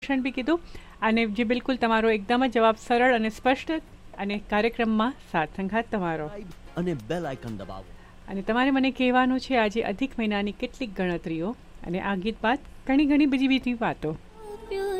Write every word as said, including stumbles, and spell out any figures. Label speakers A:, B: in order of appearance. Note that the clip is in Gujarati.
A: વિશેષણ બી કીધું અને જે બિલકુલ તમારો એકદમ જ જવાબ સરળ અને સ્પષ્ટ અને કાર્યક્રમમાં સાથ સંઘાત તમારો
B: અને બેલ આઇકન દબાવો.
A: અને તમારે મને કહેવાનું છે આજે અધિક મહિનાની કેટલીક ગણતરીઓ અને આ ગીત બાદ ઘણી ઘણી બીજી બીજી વાતો.